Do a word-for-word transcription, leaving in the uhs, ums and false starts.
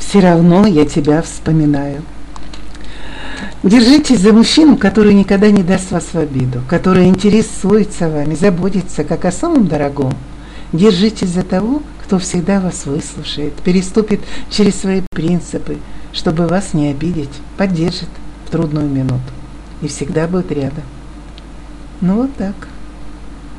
все равно я тебя вспоминаю. Держитесь за мужчину, который никогда не даст вас в обиду, который интересуется вами, заботится как о самом дорогом. Держитесь за того, кто всегда вас выслушает, переступит через свои принципы, чтобы вас не обидеть, поддержит в трудную минуту и всегда будет рядом. Ну вот так.